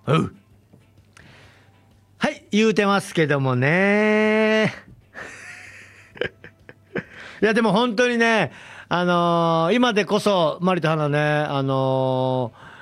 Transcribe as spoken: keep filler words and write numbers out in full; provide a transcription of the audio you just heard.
うはい言うてますけどもね。いやでも本当にね、あのー今でこそマリと花ね、あのー